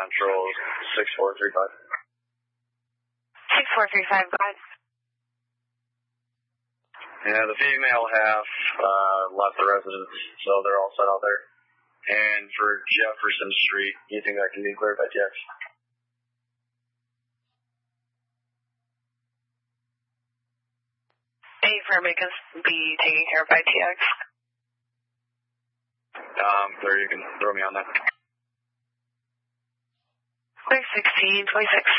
Central 6435. 6435, go ahead. Yeah, the female half left the residence, so they're all set out there. And for Jefferson Street, you think that can be cleared by TX? Any permit can be taken care of by TX. There, you can throw me on that. Clear 1626.